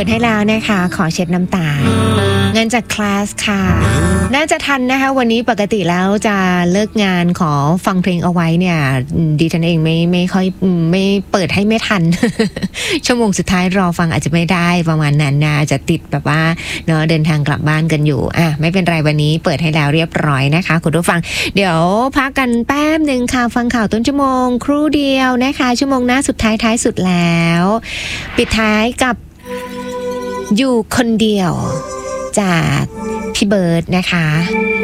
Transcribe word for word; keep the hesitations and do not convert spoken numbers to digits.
ให้แล้วนะคะขอเช็ดน้ำตาเงินจากคลาสค่ะน่าจะทันนะคะวันนี้ปกติแล้วจะเลิกงานขอฟังเพลงเอาไว้เนี่ยดิฉันเองไม่ไม่ค่อยไม่เปิดให้ไม่ทัน ชั่วโมงสุดท้ายรอฟังอาจจะไม่ได้ประมาณนั้นนะจะติดแบบว่าเนาะเดินทางกลับบ้านกันอยู่อ่ะไม่เป็นไรวันนี้เปิดให้แล้วเรียบร้อยนะคะคุณผู้ฟังเดี๋ยวพักกันแป๊บนึงค่ะฟังข่าวต้นชั่วโมงครู่เดียวนะคะชั่วโมงหน้าสุดท้ายท้ายสุดแล้วปิดท้ายกับอยู่คนเดียวจากพี่เบิร์ดนะคะ